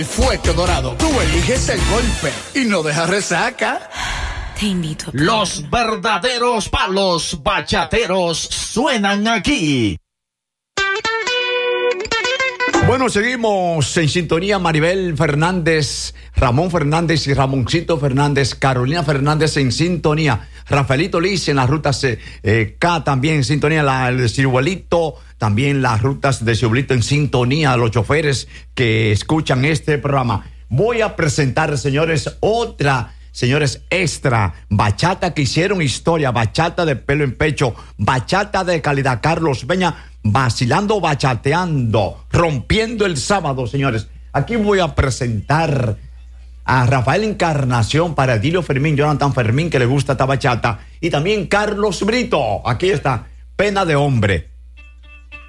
Fuerte Dorado, tú eliges el golpe y no dejas resaca. Te invito a Los verdaderos palos bachateros suenan aquí. Bueno, seguimos en sintonía. Maribel Fernández, Ramón Fernández y Ramoncito Fernández, Carolina Fernández en sintonía, Rafaelito Liz en las rutas K también en sintonía, el Ciruelito, también las rutas de Ciruelito en sintonía, los choferes que escuchan este programa. Voy a presentar, señores, señores, extra, bachata que hicieron historia, bachata de pelo en pecho, bachata de calidad, Carlos Peña, vacilando, bachateando, rompiendo el sábado, señores. Aquí voy a presentar a Rafael Encarnación para Edilio Fermín, Jonathan Fermín, que le gusta esta bachata, y también Carlos Brito. Aquí está, Pena de Hombre.